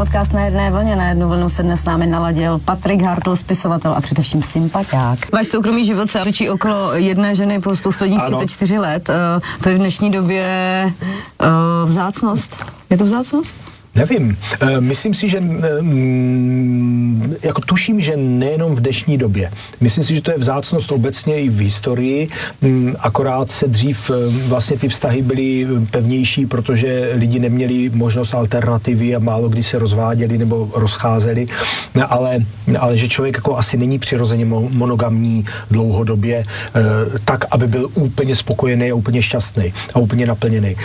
podcast Na jedné vlně. Na jednu vlnu se dnes s námi naladil Patrik Hartl, spisovatel a především sympatiák. Váš soukromý život se točí okolo jedné ženy z posledních 34 let. To je v dnešní době vzácnost. Je to vzácnost? Nevím. Myslím si, že jako tuším, že nejenom v dnešní době. Myslím si, že to je vzácnost obecně i v historii, akorát se dřív vlastně ty vztahy byly pevnější, protože lidi neměli možnost alternativy a málo kdy se rozváděli nebo rozcházeli, ale že člověk jako asi není přirozeně monogamní dlouhodobě tak, aby byl úplně spokojený a úplně šťastný a úplně naplněný.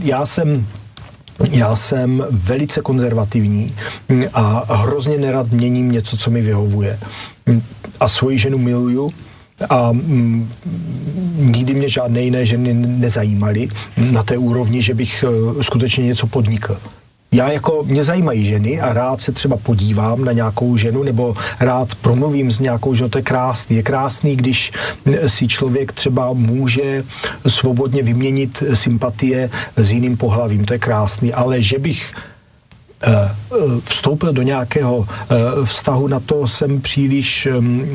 Já jsem velice konzervativní a hrozně nerad měním něco, co mi vyhovuje. A svoji ženu miluju a nikdy mě žádné jiné ženy nezajímaly na té úrovni, že bych skutečně něco podnikl. Mě zajímají ženy a rád se třeba podívám na nějakou ženu nebo rád promluvím s nějakou ženou, to je krásný. Je krásný, když si člověk třeba může svobodně vyměnit sympatie s jiným pohlavím, to je krásný, ale že bych vstoupil do nějakého vztahu, na to jsem příliš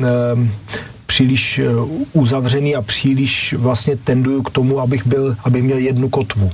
uzavřený a příliš vlastně tenduju k tomu, abych měl jednu kotvu.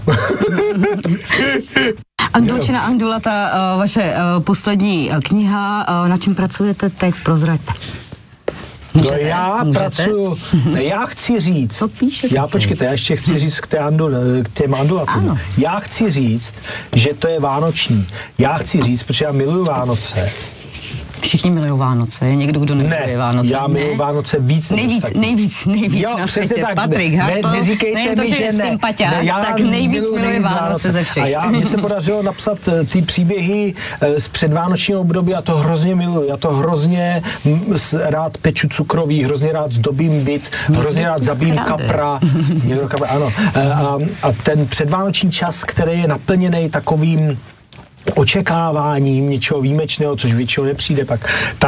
Andulčina Andula, ta vaše poslední kniha, na čem pracujete teď, prozraďte. Můžete? Pracuju, já chci říct, počkejte, já ještě chci říct k těm Andulatům. Já chci říct, že to je vánoční. Já chci říct, protože já miluju Vánoce. Všichni milují Vánoce, je někdo, kdo nemiluje Vánoce? Já miluju Vánoce víc nejvíc jo, na světě. Tak, Patrik Hartl, nejen to, že je sympatiák, tak nejvíc miluje Vánoce ze všech. A mně se podařilo napsat ty příběhy z předvánočního období a to hrozně miluju. Já to hrozně rád peču cukroví, hrozně rád zdobím byt, hrozně rád zabijím kapra. Ano. A ten předvánoční čas, který je naplněný takovým očekáváním něčeho výjimečného, což většinou nepřijde pak,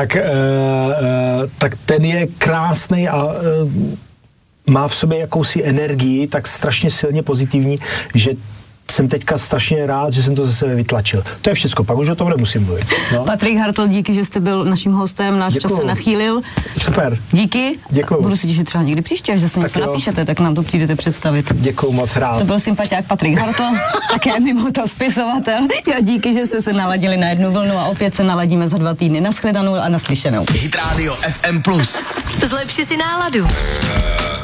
tak ten je krásný a má v sobě jakousi energii, tak strašně silně pozitivní, že jsem teďka strašně rád, že jsem to ze sebe vytlačil. To je všecko, pak už o tom nemusím mluvit. No. Patrik Hartl, díky, že jste byl naším hostem, náš čas se nachýlil. Super. Díky. Děkuju. Budu se těšit třeba někdy příště, až zase něco napíšete, tak nám to přijdete představit. Děkuju moc rád. To byl sympatiák Patrik Hartl, také mimo to spisovatel. Já díky, že jste se naladili na jednu vlnu a opět se naladíme za 2 týdny. Nashledanou a naslyšenou. Hit Radio FM+. Zlepši si náladu.